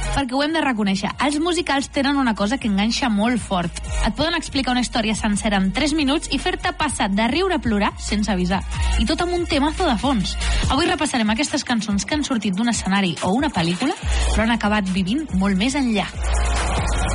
perquè ho hem de reconèixer. Els musicals tenen una cosa que enganxa molt fort. Et poden explicar una història sencera en 3 minuts i fer-te passar de riure a plorar sense avisar. I tot amb un temazo de fons. Avui repassarem aquestes cançons que han sortit d'un escenari o una pel·lícula, però han acabat vivint molt més enllà.